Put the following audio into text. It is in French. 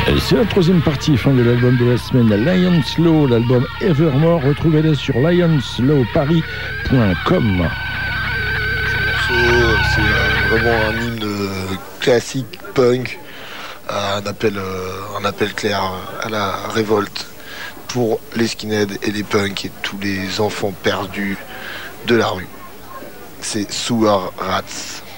C'est la troisième partie, fin de l'album de la semaine, Lion Slow, l'album Evermore. Retrouvez-le sur lionslowparis.com. C'est vraiment un hymne classique punk, un appel clair à la révolte pour les skinheads et les punks et tous les enfants perdus de la rue. C'est Sewer Rats.